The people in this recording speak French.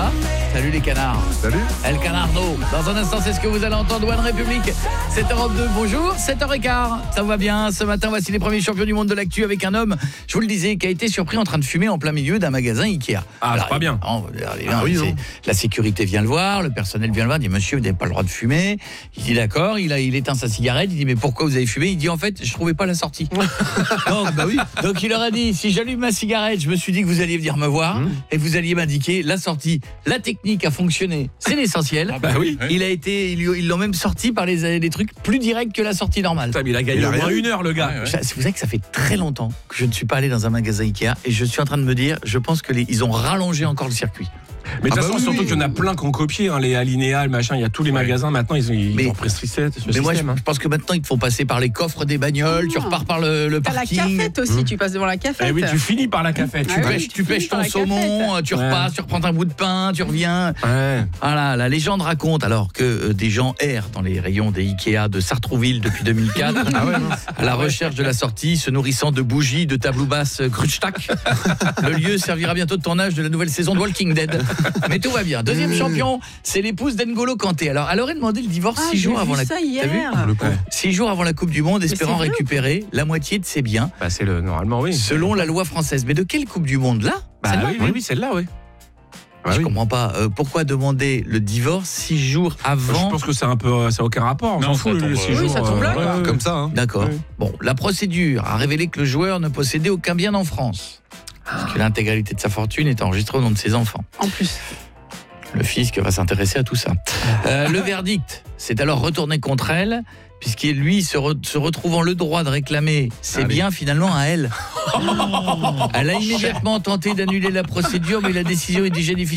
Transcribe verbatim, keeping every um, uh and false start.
va? Salut les canards. Salut. El Canardo. Dans un instant, c'est ce que vous allez entendre. One République, c'est Europe deux. Bonjour, sept heures quinze. Ça va bien? Ce matin, voici les premiers champions du monde de l'actu avec un homme, je vous le disais, qui a été surpris en train de fumer en plein milieu d'un magasin Ikea. Ah, Alors, c'est pas bien. Non, Ah oui, non. la sécurité vient le voir, le personnel vient le voir, il dit monsieur, vous n'avez pas le droit de fumer. Il dit d'accord, il a il éteint sa cigarette, il dit mais pourquoi vous avez fumé? Il dit en fait, je trouvais pas la sortie. Donc bah oui. Donc il leur a dit si j'allume ma cigarette, je me suis dit que vous alliez venir me voir mmh. et que vous alliez m'indiquer la sortie. La technique a fonctionné, c'est l'essentiel. Ah bah oui. Il a été ils ils l'ont même sorti par les des trucs plus directs que la sortie normale. Putain, mais il a gagné Il a au moins rien. une heure le gars. Ouais, ouais. Vous savez que ça fait très longtemps que je ne suis pas allé dans un magasin Ikea et je suis en train de me dire, je pense que les, ils ont rallongé encore le circuit. Mais de toute Ah façon, bah oui, surtout oui. qu'il y en a plein qui ont copié, hein, les Alinéa, le machin, il y a tous les magasins maintenant, ils ont, ils Mais- ont repris ce système. ce Mais système, moi, je, hein. je pense que maintenant, ils te font passer par les coffres des bagnoles, Ah. tu repars par le, le T'as la parking. cafette aussi, tu passes devant la cafette. Eh oui, tu finis par la cafette. Ah tu oui. vois. pêches, tu tu pêches finis par ton la saumon, cafette. tu Ouais. repasses, tu reprends un bout de pain, tu reviens. Ouais. Voilà, la légende raconte alors que euh, des gens errent dans les rayons des Ikea de Sartrouville depuis deux mille quatre à la recherche de la sortie, se nourrissant de bougies, de tableaux basses Krutschtak. Le lieu servira bientôt de tournage de la nouvelle saison de Walking Dead. Mais tout va bien. Deuxième champion, c'est l'épouse d'N'Golo Kanté. Alors, elle aurait demandé le divorce Ah, six j'ai jours vu avant la ça T'as vu hier. Le pauvre. Six jours avant la Coupe du Monde, espérant c'est vrai ou récupérer la moitié de ses biens, Bah, c'est le normalement, oui. selon la loi française. Mais de quelle Coupe du Monde là? Bah Celle-là oui, oui, oui, celle-là, oui. Ah Je oui. comprends pas. Euh, pourquoi demander le divorce six jours Je avant? pense que c'est un peu, ça n'a aucun rapport. On Non, s'en ça fout le tombe, six euh, jours. oui, ça tombe là, ouais, quoi. ouais. Comme ça, hein. D'accord. Ouais. Bon, la procédure a révélé que le joueur ne possédait aucun bien en France, parce que l'intégralité de sa fortune est enregistrée au nom de ses enfants. En plus. Le fisc va s'intéresser à tout ça. Euh, le verdict s'est alors retourné contre elle, puisqu'il lui se, re- se retrouvant le droit de réclamer ses Allez. biens finalement à elle. Elle a immédiatement tenté d'annuler la procédure, mais la décision est déjà difficile.